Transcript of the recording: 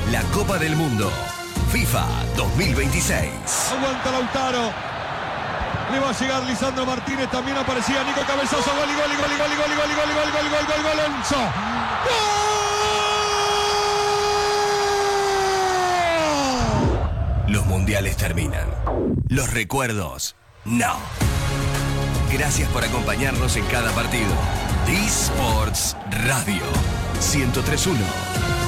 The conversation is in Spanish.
la Copa del Mundo. FIFA 2026. Aguanta Lautaro. Le va a llegar Lisandro Martínez. También aparecía Nico. Cabezazo. Gol. Enzo. ¡Gol! Los mundiales terminan. Los recuerdos, no. Gracias por acompañarnos en cada partido. eSports Radio 103.1.